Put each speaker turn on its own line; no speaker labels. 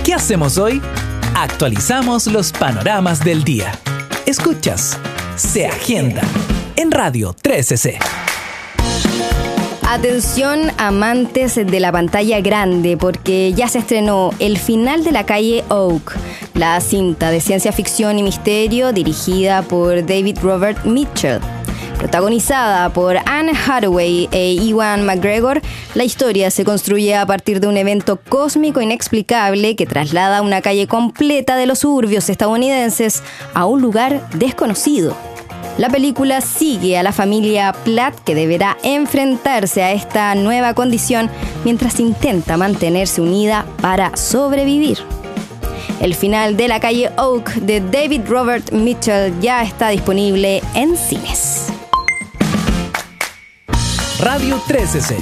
¿Qué hacemos hoy? Actualizamos los panoramas del día. Escuchas Se Agenda en Radio 13C.
Atención, amantes de la pantalla grande, porque ya se estrenó El final de la calle Oak, la cinta de ciencia ficción y misterio dirigida por David Robert Mitchell. Protagonizada por Anne Hathaway e Ewan McGregor, la historia se construye a partir de un evento cósmico inexplicable que traslada una calle completa de los suburbios estadounidenses a un lugar desconocido. La película sigue a la familia Platt, que deberá enfrentarse a esta nueva condición mientras intenta mantenerse unida para sobrevivir. El final de la calle Oak de David Robert Mitchell ya está disponible en cines.
Radio 13C.